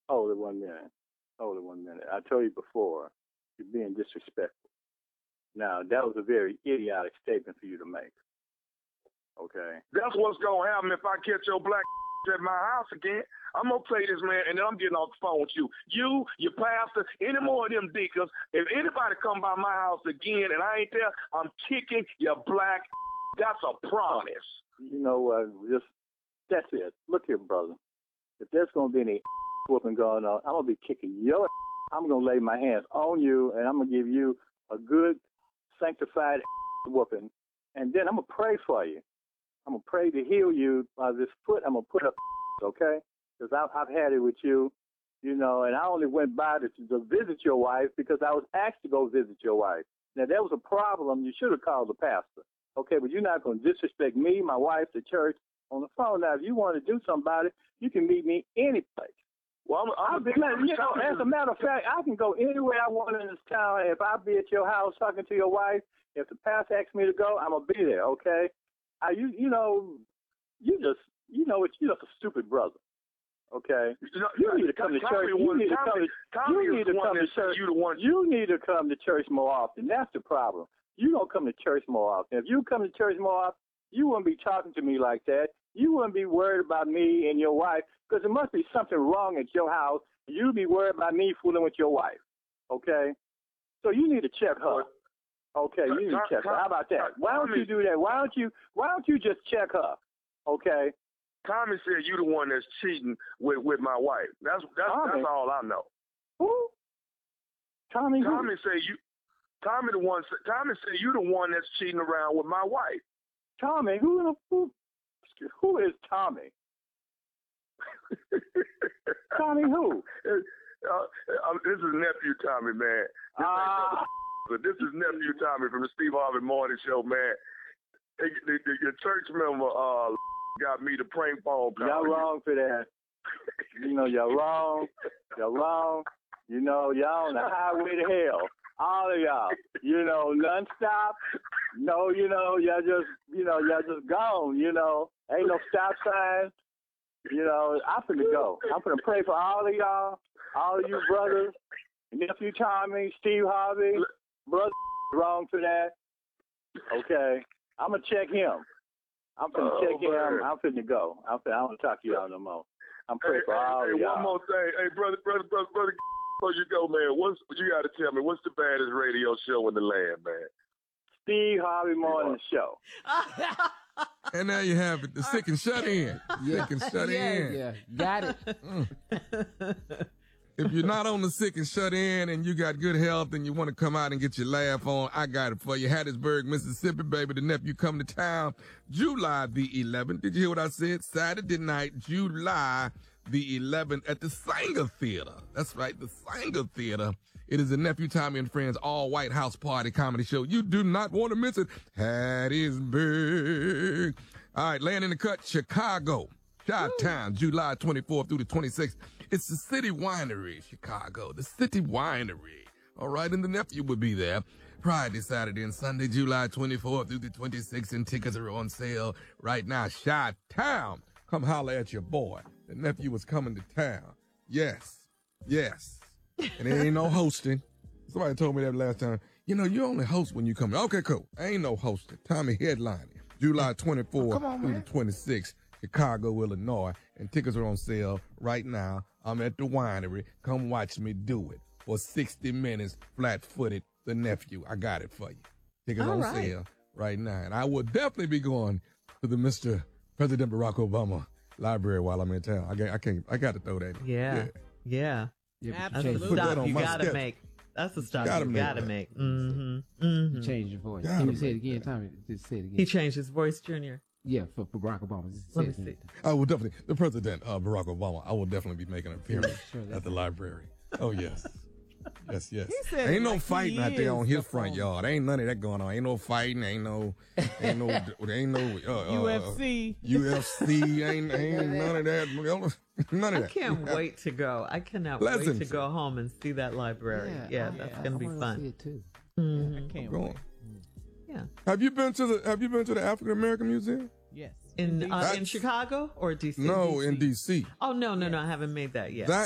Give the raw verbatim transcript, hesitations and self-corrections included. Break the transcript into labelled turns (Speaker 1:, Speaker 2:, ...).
Speaker 1: Hold it one minute. Hold it one minute. I told you before, you're being disrespectful. Now, that was a very idiotic statement for you to make. Okay?
Speaker 2: That's what's going to happen if I catch your black at my house again. I'm going to play this, man, and then I'm getting off the phone with you. You, your pastor, any more of them deacons, if anybody come by my house again and I ain't there, I'm kicking your black. That's a promise.
Speaker 1: You know what? Uh, just that's it. Look here, brother. If there's going to be any whooping going on, I'm going to be kicking your I'm going to lay my hands on you, and I'm going to give you a good, sanctified whooping, and then I'm going to pray for you. I'm going to pray to heal you by this foot. I'm going to put up, okay? Because I've, I've had it with you, you know, and I only went by to, to visit your wife because I was asked to go visit your wife. Now, there was a problem. You should have called the pastor, okay? But you're not going to disrespect me, my wife, the church on the phone. Now, if you want to do something about it, you can meet me any place.
Speaker 2: Well, I'm, I'm,
Speaker 1: been, you know, as a matter of fact, I can go anywhere I want in this town. If I be at your house talking to your wife, if the pastor asks me to go, I'm gonna be there. Okay? I, you, you know, you just, you know, you're just a stupid brother. Okay?
Speaker 2: You, know,
Speaker 1: you need to come to church. You need to come to, you need to come to church.
Speaker 2: You, the one.
Speaker 1: you need to come to church more often. That's the problem. You don't come to church more often. If you come to church more often, you wouldn't be talking to me like that. You wouldn't be worried about me and your wife because there must be something wrong at your house. You'd be worried about me fooling with your wife, okay? So you need to check her. Okay, you need to check her. How about that? Why don't you do that? Why don't you Why don't you just check her, okay?
Speaker 2: Tommy said you the one that's cheating with, with my wife. That's that's
Speaker 1: Tommy.
Speaker 2: that's all I know.
Speaker 1: Who? Tommy.
Speaker 2: Tommy
Speaker 1: who?
Speaker 2: said you. Tommy the one. Tommy said you the one that's cheating around with my wife.
Speaker 1: Tommy, who who? Who is Tommy? Tommy who?
Speaker 2: Uh, uh, this is nephew Tommy, man. This,
Speaker 1: uh,
Speaker 2: but this is nephew Tommy from the Steve Harvey Morning Show, man. The, the, the, your church member uh, got me to prank phone call.
Speaker 1: Y'all wrong for that. You know, y'all wrong. Y'all wrong. You know, y'all on the highway to hell. All of y'all. You know, nonstop. No, you know, y'all just, you know, y'all just gone, you know. Ain't no stop sign. You know, I'm finna go. I'm finna pray for all of y'all, all of you brothers, nephew Tommy, Steve Harvey, brother wrong for that. Okay, I'm gonna check him. I'm finna
Speaker 2: oh,
Speaker 1: check
Speaker 2: man.
Speaker 1: him. I'm finna go. I'm finna, I don't want to talk to y'all no more. I'm praying
Speaker 2: hey,
Speaker 1: for all
Speaker 2: hey,
Speaker 1: of
Speaker 2: hey,
Speaker 1: y'all.
Speaker 2: One more thing, hey brother, brother, brother, brother. Before you go, man, what's you got to tell me? What's the baddest radio show in the land, man?
Speaker 1: Steve Harvey Morning Show.
Speaker 3: And there you have it, the sick and shut in.
Speaker 4: Yeah.
Speaker 3: Sick and shut
Speaker 4: yeah,
Speaker 3: in.
Speaker 4: Yeah, got it.
Speaker 3: Mm. If you're not on the sick and shut in and you got good health and you want to come out and get your laugh on, I got it for you. Hattiesburg, Mississippi, baby. The nephew coming to town July the eleventh. Did you hear what I said? Saturday night, July the eleventh at the Sanger Theater. That's right, the Sanger Theater. It is a Nephew Tommy and Friends all-white house party comedy show. You do not want to miss it. Hattiesburg. All right, laying in the cut, Chicago. Chi-Town, July twenty-fourth through the twenty-sixth. It's the City Winery, Chicago. The City Winery. All right, and the nephew will be there. Friday, Saturday, and Sunday, July twenty-fourth through the twenty-sixth, and tickets are on sale right now. Chi-Town. Come holler at your boy. The nephew was coming to town. Yes. Yes. And there ain't no hosting. Somebody told me that last time. You know, you only host when you come. Okay, cool. Ain't no hosting. Tommy headlining. July twenty-fourth
Speaker 4: oh, on,
Speaker 3: through the twenty-sixth, Chicago, Illinois. And tickets are on sale right now. I'm at the winery. Come watch me do it. For sixty minutes, flat-footed, the nephew. I got it for you. Tickets
Speaker 5: All
Speaker 3: on
Speaker 5: right.
Speaker 3: sale right now. And I will definitely be going to the Mister President Barack Obama library while I'm in town. I, got, I can't. I got to throw that in.
Speaker 5: Yeah. Yeah.
Speaker 4: Yeah,
Speaker 5: That's
Speaker 4: change
Speaker 5: a
Speaker 3: Put that
Speaker 5: stop
Speaker 3: on
Speaker 5: you
Speaker 3: my
Speaker 5: gotta
Speaker 3: schedule.
Speaker 5: make. That's a stop
Speaker 3: Gotta
Speaker 5: you
Speaker 3: make
Speaker 5: gotta
Speaker 3: that.
Speaker 5: make. Mm-hmm. Mm-hmm.
Speaker 4: You change your voice.
Speaker 3: Gotta
Speaker 4: Can you say it
Speaker 3: make
Speaker 4: again,
Speaker 3: that.
Speaker 4: Tommy? Just say it again.
Speaker 5: He changed his voice, Junior.
Speaker 4: Yeah, for, for Barack Obama. Just
Speaker 5: Let
Speaker 4: say
Speaker 5: me
Speaker 4: it
Speaker 5: see.
Speaker 4: again.
Speaker 3: I will definitely, the President, uh, Barack Obama, I will definitely be making an appearance
Speaker 4: Sure, that's
Speaker 3: at the
Speaker 4: right.
Speaker 3: library. Oh, yes. Yes, yes.
Speaker 5: He said
Speaker 3: Ain't
Speaker 5: it
Speaker 3: no
Speaker 5: like
Speaker 3: fighting
Speaker 5: he
Speaker 3: out there on
Speaker 5: is
Speaker 3: his
Speaker 5: the
Speaker 3: front
Speaker 5: phone.
Speaker 3: yard. Ain't none of that going on. Ain't no fighting. Ain't no, ain't no, ain't no, uh,
Speaker 4: U F
Speaker 3: uh,
Speaker 4: C.
Speaker 3: U F C. Ain't, ain't none of that. None of
Speaker 5: I
Speaker 3: that.
Speaker 5: can't
Speaker 3: Yeah.
Speaker 5: wait to go. I cannot wait to
Speaker 3: Pleasanton.
Speaker 5: go home and see that library. Yeah,
Speaker 4: I-
Speaker 5: that's
Speaker 4: I-
Speaker 5: gonna
Speaker 4: I
Speaker 5: be
Speaker 4: wanna
Speaker 5: fun.
Speaker 4: See it too.
Speaker 5: Mhm.
Speaker 4: I can't
Speaker 3: Go
Speaker 4: wait.
Speaker 3: on.
Speaker 5: Yeah.
Speaker 3: Have you been to the, have you been to the African American Museum?
Speaker 4: Yes.
Speaker 5: In uh, in
Speaker 3: That's-
Speaker 5: Chicago or D C?
Speaker 3: No, in D C.
Speaker 5: Oh no, no, no! I haven't made that yet.
Speaker 3: That